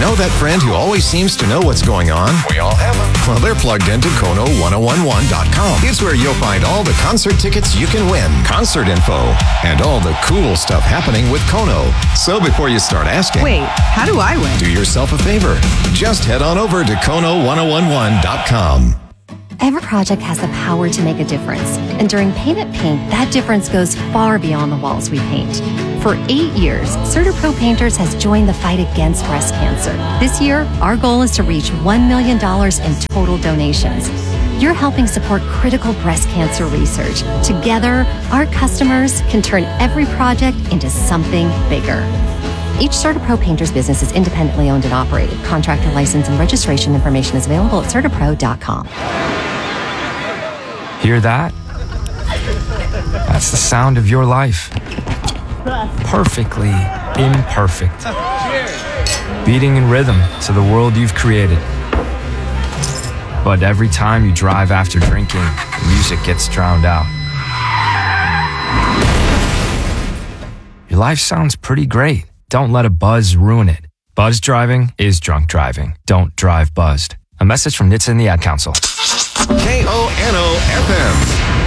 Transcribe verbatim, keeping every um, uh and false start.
know that friend who always seems to know what's going on? We all have them. Well, they're plugged into Kono ten eleven dot com. It's where you'll find all the concert tickets you can win, concert info, and all the cool stuff happening with Kono. So before you start asking, wait, how do I win? Do yourself a favor. Just head on over to Kono ten eleven dot com. Every project has the power to make a difference. And during Paint It Pink, that difference goes far beyond the walls we paint. For eight years, CertaPro Painters has joined the fight against breast cancer. This year, our goal is to reach one million dollars in total donations. You're helping support critical breast cancer research. Together, our customers can turn every project into something bigger. Each CertaPro Painters business is independently owned and operated. Contractor license and registration information is available at certaapro dot com. Hear that? That's the sound of your life. Perfectly imperfect. Beating in rhythm to the world you've created. But every time you drive after drinking, the music gets drowned out. Your life sounds pretty great. Don't let a buzz ruin it. Buzz driving is drunk driving. Don't drive buzzed. A message from N H T S A and the Ad Council. K O N O F M.